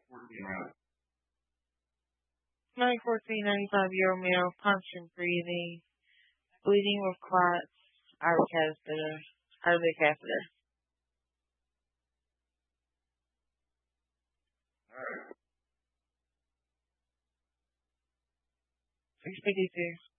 914-95-year-old male, puncturing, breathing, bleeding with clots, out of catheter, out of the catheter. 652.